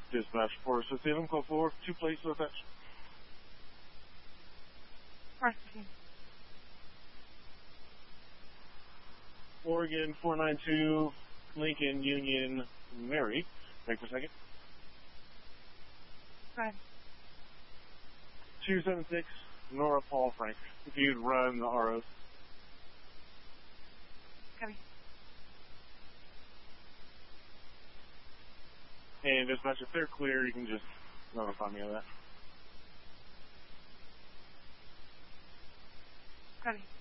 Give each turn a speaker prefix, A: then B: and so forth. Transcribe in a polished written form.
A: Dispatch for Salem, call for 2 place to attach.
B: Processing.
A: Oregon 492, Lincoln Union Mary. Wait for a second.
B: Go ahead.
A: 276, Nora Paul Frank. If you'd run the ROs.
B: Copy.
A: And dispatch, if they're clear, you can just notify me of that.
B: Copy.